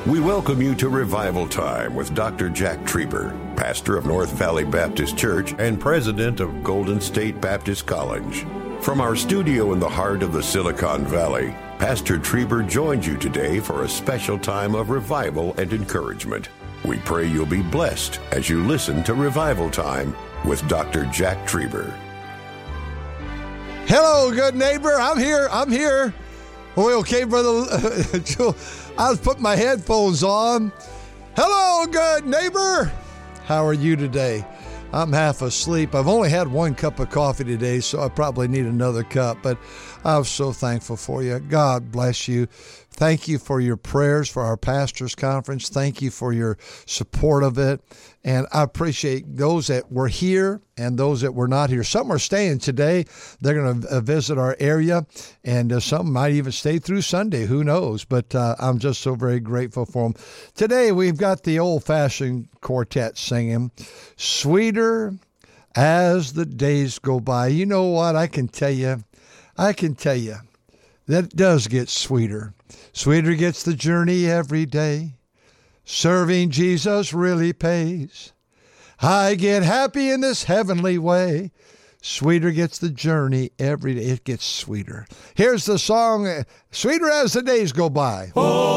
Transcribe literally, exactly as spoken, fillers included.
We welcome you to Revival Time with Doctor Jack Trieber, pastor of North Valley Baptist Church and president of Golden State Baptist College. From our studio in the heart of the Silicon Valley, Pastor Trieber joins you today for a special time of revival and encouragement. We pray you'll be blessed as you listen to Revival Time with Doctor Jack Trieber. Hello, good neighbor. I'm here. I'm here. Oh, okay, brother. I was putting my headphones on. Hello, good neighbor. How are you today? I'm half asleep. I've only had one cup of coffee today, so I probably need another cup, but I'm so thankful for you. God bless you. Thank you for your prayers for our pastors' conference. Thank you for your support of it. And I appreciate those that were here and those that were not here. Some are staying today. They're going to visit our area, and uh, some might even stay through Sunday. Who knows? But uh, I'm just so very grateful for them. Today, we've got the old-fashioned quartet singing, Sweeter as the Days Go By. You know what? I can tell you, I can tell you that it does get sweeter. Sweeter gets the journey every day. Serving Jesus really pays. I get happy in this heavenly way. Sweeter gets the journey every day. It gets sweeter. Here's the song, Sweeter as the Days Go By. Oh.